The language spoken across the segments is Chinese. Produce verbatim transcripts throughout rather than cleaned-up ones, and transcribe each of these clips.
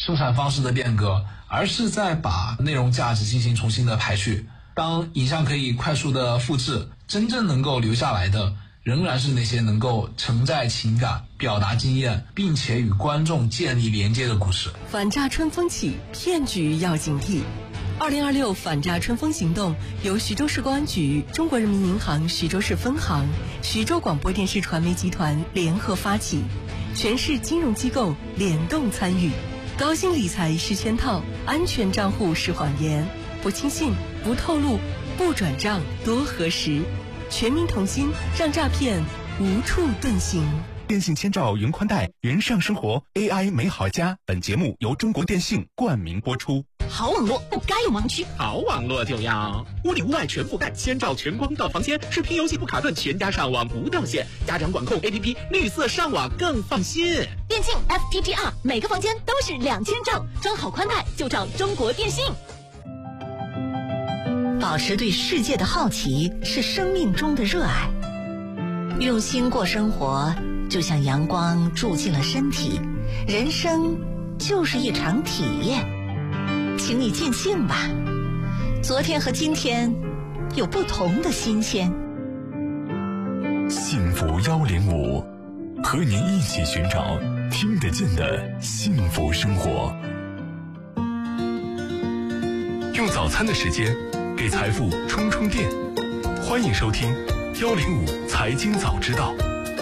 生产方式的变革，而是在把内容价值进行重新的排序。当影像可以快速的复制，真正能够留下来的仍然是那些能够承载情感、表达经验，并且与观众建立连接的故事。 反诈春风起，骗局要警惕。二零二六反诈春风行动由徐州市公安局、中国人民银行徐州市分行、徐州广播电视传媒集团联合发起，全市金融机构联动参与。高薪理财是圈套，安全账户是谎言，不轻信，不透露，不转账，多核实。全民同心，让诈骗无处遁形。 电信千兆云宽带，云上生活 A I 美好家。本节目由中国电信冠名播出。 好网络不该有盲区， 好网络就要屋里屋外全覆盖，千兆全光到房间，视频游戏不卡顿，全家上网不掉线，家长管控 A P P 绿色上网更放心。 电信 F T T R 每个房间都是两千兆，装好宽带就找中国电信。保持对世界的好奇是生命中的热爱，用心过生活，就像阳光住进了身体，人生就是一场体验。请你尽兴吧，昨天和今天有不同的新鲜。 幸福幺零五，和您一起寻找听得见的幸福生活。用早餐的时间给财富充充电，欢迎收听幺零五财经早知道。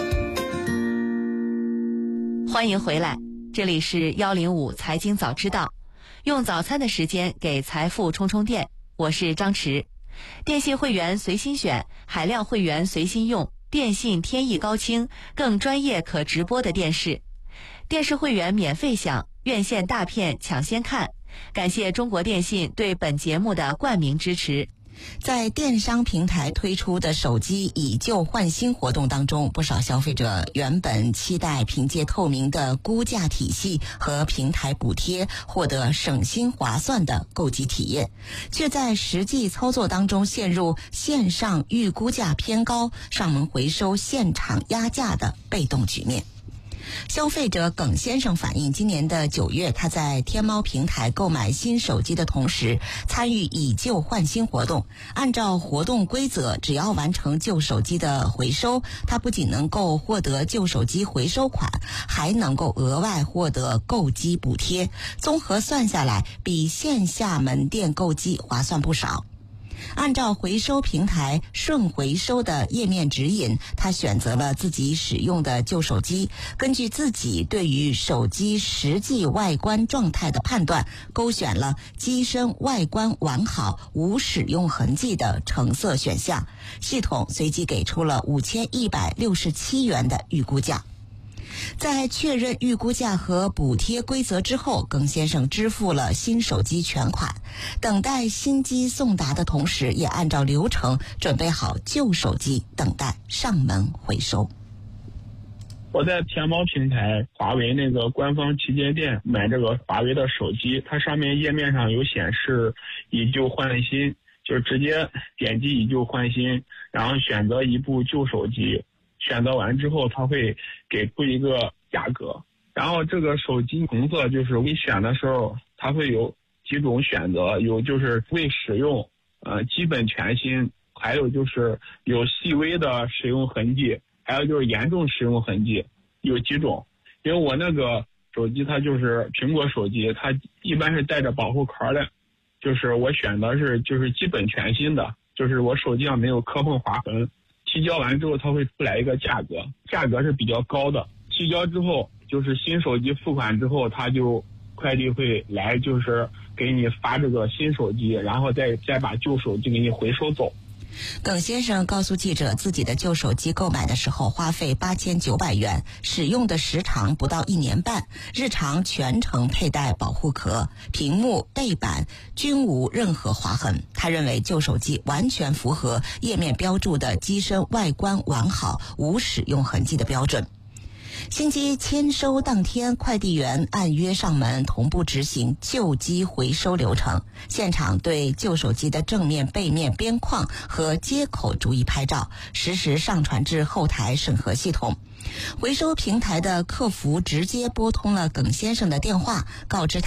欢迎回来，这里是幺零五财经早知道。用早餐的时间给财富充充电，我是张弛。电信会员随心选，海量会员随心用，电信天翼高清，更专业可直播的电视。电视会员免费享，院线大片抢先看。感谢中国电信对本节目的冠名支持。在电商平台推出的手机以旧换新活动当中，不少消费者原本期待凭借透明的估价体系和平台补贴获得省心划算的购机体验，却在实际操作当中陷入线上预估价偏高、上门回收现场压价的被动局面。消费者耿先生反映，今年的九月，他在天猫平台购买新手机的同时，参与以旧换新活动。按照活动规则，只要完成旧手机的回收，他不仅能够获得旧手机回收款，还能够额外获得购机补贴。综合算下来，比线下门店购机划算不少。按照回收平台顺回收的页面指引，他选择了自己使用的旧手机，根据自己对于手机实际外观状态的判断，勾选了机身外观完好无使用痕迹的橙色选项，系统随即给出了五千一百六十七元的预估价。在确认预估价和补贴规则之后，耿先生支付了新手机全款，等待新机送达的同时，也按照流程准备好旧手机，等待上门回收。 我在天猫平台华为那个官方旗舰店买这个华为的手机，它上面页面上有显示以旧换新，就是直接点击以旧换新，然后选择一部旧手机，选择完之后它会给出一个价格，然后这个手机红色就是你选的时候它会有几种选择，有就是未使用，呃，基本全新，还有就是有细微的使用痕迹，还有就是严重使用痕迹，有几种。因为我那个手机它就是苹果手机，它一般是带着保护壳的，就是我选的是就是基本全新的，就是我手机上没有磕碰划痕。提交完之后它会出来一个价格，价格是比较高的。提交之后就是新手机付款之后，它就快递会来，就是给你发这个新手机，然后再再把旧手机给你回收走。 耿先生告诉记者，自己的旧手机购买的时候花费八千九百元，使用的时长不到一年半，日常全程佩戴保护壳，屏幕、背板均无任何划痕。他认为旧手机完全符合页面标注的机身外观完好、无使用痕迹的标准。新机签收当天，快递员按约上门，同步执行旧机回收流程，现场对旧手机的正面、背面边框和接口逐一拍照，实时上传至后台审核系统。回收平台的客服直接拨通了耿先生的电话，告知他